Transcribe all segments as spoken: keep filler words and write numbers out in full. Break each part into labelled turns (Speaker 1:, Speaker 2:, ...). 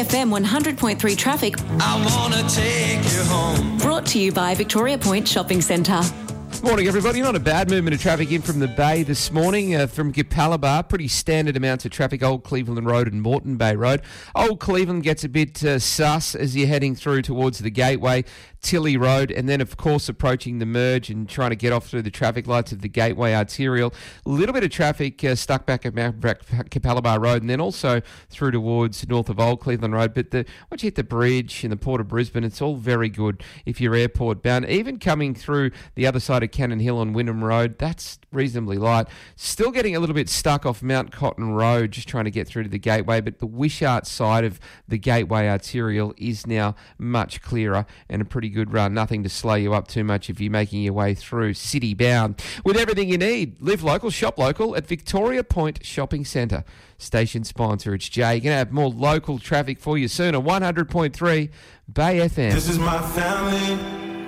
Speaker 1: F M one hundred point three traffic.
Speaker 2: I wanna take you home.
Speaker 1: Brought to you by Victoria Point Shopping Centre.
Speaker 3: Morning, everybody. Not a bad movement of traffic in from the Bay this morning. Uh, from Gipalaba, pretty standard amounts of traffic, Old Cleveland Road and Moreton Bay Road. Old Cleveland gets a bit uh, sus as you're heading through towards the Gateway, Tilly Road, and then, of course, approaching the merge and trying to get off through the traffic lights of the Gateway Arterial. A little bit of traffic uh, stuck back at Gipalaba Road and then also through towards north of Old Cleveland Road. But the, once you hit the bridge in the Port of Brisbane, it's all very good if you're airport bound. Even coming through the other side of Cannon Hill on Wynnum Road, that's reasonably light. Still getting a little bit stuck off Mount Cotton Road, just trying to get through to the Gateway, but the Wishart side of the Gateway Arterial is now much clearer and a pretty good run. Nothing to slow you up too much if you're making your way through city bound. With everything you need, live local, shop local at Victoria Point Shopping Centre. Station sponsor, it's Jay. You're going to have more local traffic for you soon on one hundred point three Bay F M.
Speaker 4: This is my family,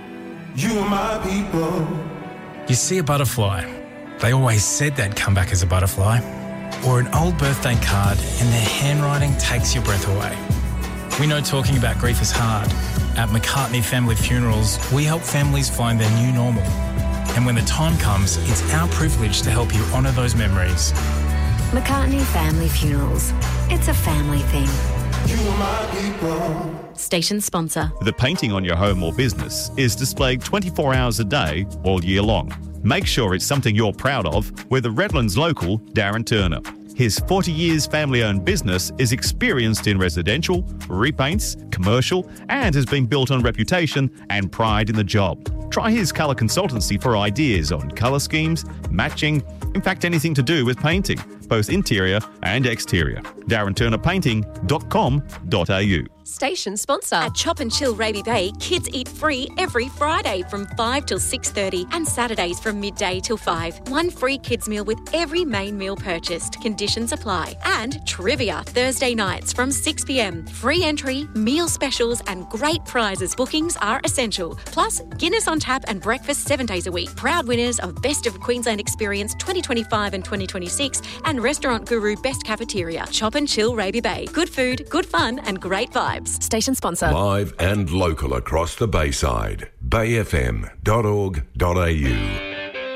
Speaker 4: you are my people.
Speaker 5: You see a butterfly, they always said they'd come back as a butterfly. Or an old birthday card and their handwriting takes your breath away. We know talking about grief is hard. At McCartney Family Funerals, we help families find their new normal. And when the time comes, it's our privilege to help you honour those memories.
Speaker 6: McCartney Family Funerals. It's a family thing.
Speaker 4: You are my people.
Speaker 1: Station sponsor.
Speaker 7: The painting on your home or business is displayed twenty-four hours a day, all year long. Make sure it's something you're proud of with the Redlands local, Darren Turner. His forty years family-owned business is experienced in residential, repaints, commercial, and has been built on reputation and pride in the job. Try his colour consultancy for ideas on colour schemes, matching, in fact anything to do with painting, both interior and exterior. darren turner painting dot com dot a u.
Speaker 8: Station sponsor. At Chop and Chill Raby Bay, kids eat free every Friday from five till six thirty and Saturdays from midday till five. One free kids meal with every main meal purchased. Conditions apply. And trivia Thursday nights from six p m. Free entry, meal specials and great prizes. Bookings are essential. Plus, Guinness on tap and breakfast seven days a week. Proud winners of Best of Queensland Experience twenty twenty-five and twenty twenty-six and Restaurant Guru Best Cafeteria. Chop and Chill Raby Bay. Good food, good fun and great vibes. Station sponsor.
Speaker 9: Live and local across the Bayside. bay f m dot org dot a u.